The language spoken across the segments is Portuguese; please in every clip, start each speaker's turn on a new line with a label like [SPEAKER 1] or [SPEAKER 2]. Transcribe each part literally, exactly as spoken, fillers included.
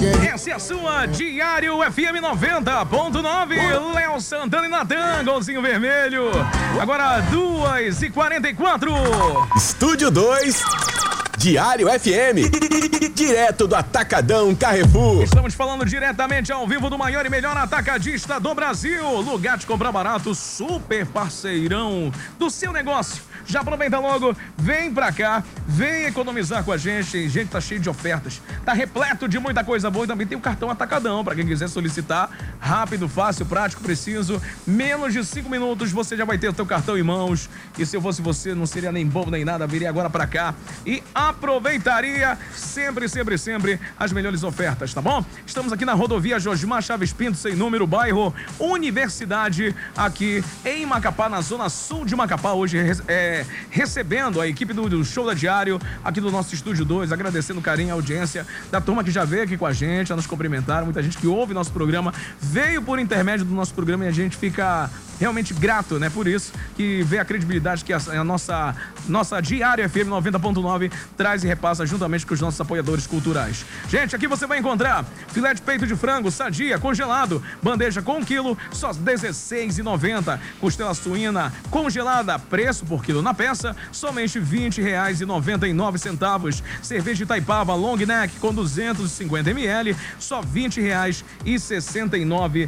[SPEAKER 1] Essa é a sua Diário F M noventa ponto nove. Léo Santana e Natan, golzinho vermelho. Agora duas e quarenta e quatro.
[SPEAKER 2] Estúdio dois, Diário F M, direto do Atacadão Carrefour.
[SPEAKER 1] Estamos falando diretamente ao vivo do maior e melhor atacadista do Brasil. Lugar de comprar barato, super parceirão do seu negócio. Já aproveita logo, vem pra cá, vem economizar com a gente. Gente, tá cheio de ofertas, tá repleto de muita coisa boa. E também tem o cartão Atacadão, pra quem quiser solicitar. Rápido, fácil, prático, preciso. Menos de cinco minutos você já vai ter o teu cartão em mãos. E se eu fosse você, não seria nem bobo nem nada, viria agora pra cá e aproveitaria sempre, sempre, sempre as melhores ofertas, tá bom? Estamos aqui na rodovia Josmar Chaves Pinto, sem número, bairro Universidade, aqui em Macapá, na zona sul de Macapá. Hoje é recebendo a equipe do, do Show da Diário, aqui do nosso Estúdio dois, agradecendo o carinho, a audiência da turma que já veio aqui com a gente, a nos cumprimentar, muita gente que ouve nosso programa, veio por intermédio do nosso programa e a gente fica realmente grato, né? Por isso que vê a credibilidade que a, a nossa, nossa Diário F M noventa ponto nove traz e repassa juntamente com os nossos apoiadores culturais. Gente, aqui você vai encontrar filé de peito de frango, sadia, congelado, bandeja com um quilo, só dezesseis reais e noventa centavos. Costela suína congelada, preço por quilo na peça, somente vinte reais e noventa e nove centavos. Cerveja Itaipava Long Neck com duzentos e cinquenta mililitros, só vinte reais e sessenta e nove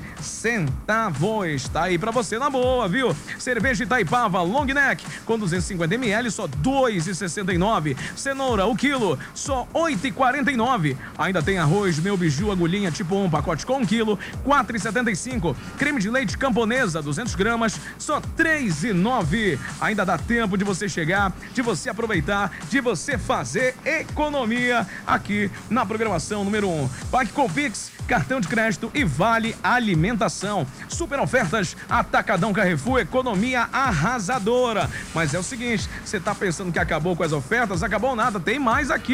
[SPEAKER 1] centavos. Tá aí pra você na boa, viu? Cerveja Itaipava Long Neck com duzentos e cinquenta mililitros, só dois reais e sessenta e nove centavos. Cenoura, o quilo, só oito reais e quarenta e nove centavos. Ainda tem arroz Meu Biju agulhinha tipo um, pacote com um quilo, quatro reais e setenta e cinco centavos. Creme de leite Camponesa, duzentos gramas, só três reais e nove centavos. Ainda dá tempo de você chegar, de você aproveitar, de você fazer economia aqui na programação número um. Pague com Pix, cartão de crédito e vale alimentação. Super ofertas, Atacadão Carrefour, economia arrasadora. Mas é o seguinte, você tá pensando que acabou com as ofertas? Acabou nada, tem mais aqui.